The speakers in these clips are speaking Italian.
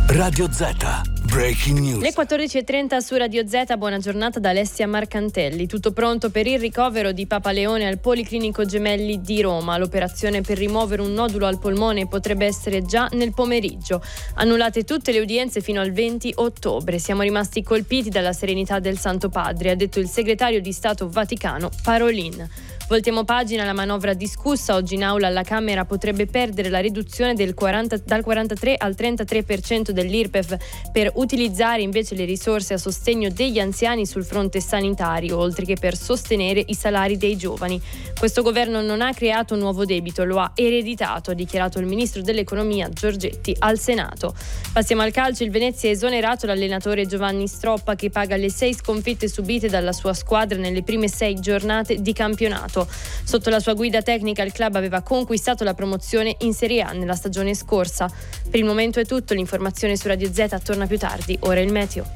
Radio Z, Breaking News. Le 14.30 su Radio Z, buona giornata da Alessia Marcantelli. Tutto pronto per il ricovero di Papa Leone al Policlinico Gemelli di Roma. L'operazione per rimuovere un nodulo al polmone potrebbe essere già nel pomeriggio. Annullate tutte le udienze fino al 20 ottobre. Siamo rimasti colpiti dalla serenità del Santo Padre, ha detto il segretario di Stato Vaticano Parolin. Voltiamo pagina, la manovra discussa oggi in aula alla Camera potrebbe perdere la riduzione dal 43 al 33% dell'IRPEF per utilizzare invece le risorse a sostegno degli anziani sul fronte sanitario, oltre che per sostenere i salari dei giovani. Questo governo non ha creato un nuovo debito, lo ha ereditato, ha dichiarato il ministro dell'economia Giorgetti al Senato. Passiamo al calcio, il Venezia ha esonerato l'allenatore Giovanni Stroppa, che paga le 6 sconfitte subite dalla sua squadra nelle prime 6 giornate di campionato. Sotto la sua guida tecnica il club aveva conquistato la promozione in Serie A nella stagione scorsa. Per il momento è tutto, l'informazione su Radio Z torna più tardi, ora il meteo.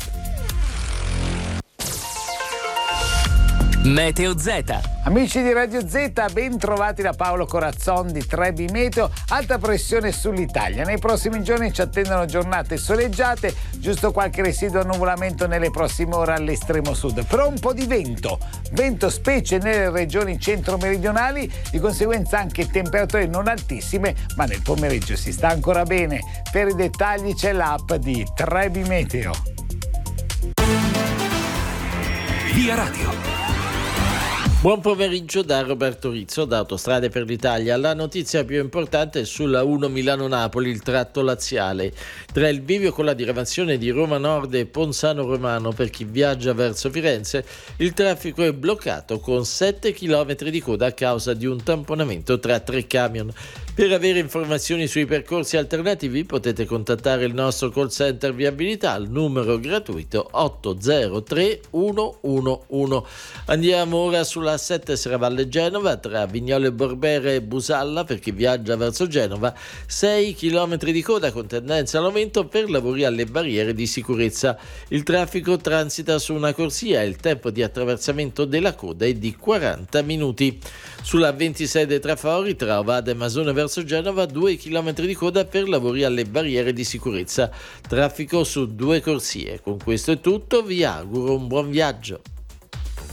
Meteo Z. Amici di Radio Z, ben trovati da Paolo Corazzon di Trebi Meteo. Alta pressione sull'Italia. Nei prossimi giorni ci attendono giornate soleggiate, giusto qualche residuo annuvolamento nelle prossime ore all'estremo sud. Però un po' di vento specie nelle regioni centro-meridionali, di conseguenza anche temperature non altissime, ma nel pomeriggio si sta ancora bene. Per i dettagli c'è l'app di Trebi Meteo. Via Radio. Buon pomeriggio da Roberto Rizzo da Autostrade per l'Italia. La notizia più importante è sulla 1 Milano-Napoli, il tratto laziale. Tra il bivio con la diramazione di Roma Nord e Ponzano Romano per chi viaggia verso Firenze, il traffico è bloccato con 7 km di coda a causa di un tamponamento tra 3 camion. Per avere informazioni sui percorsi alternativi potete contattare il nostro call center viabilità al numero gratuito 803 111. Andiamo ora sulla 7 Serravalle Genova tra Vignole Borbere e Busalla per chi viaggia verso Genova, 6 km di coda con tendenza all'aumento per lavori alle barriere di sicurezza. Il traffico transita su una corsia e il tempo di attraversamento della coda è di 40 minuti. Sulla 26 dei Trafori tra Ovada e Masone verso Genova, 2 km di coda per lavori alle barriere di sicurezza. Traffico su 2 corsie. Con questo è tutto, vi auguro un buon viaggio.